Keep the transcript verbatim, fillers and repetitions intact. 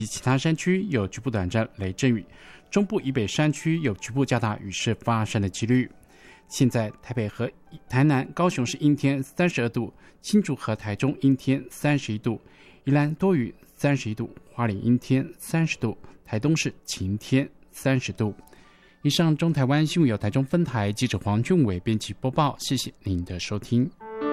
其他山区有局部短暂雷阵雨，中部以北山区有局部较大雨势发生的几率。现在台北和台南、高雄是阴天三十二度，新竹和台中阴天三十一度，宜兰多雨三十一度，花莲阴天三十度，台东是晴天三十度。以上中台湾新闻由台中分台记者黄俊伟编辑播报，谢谢您的收听。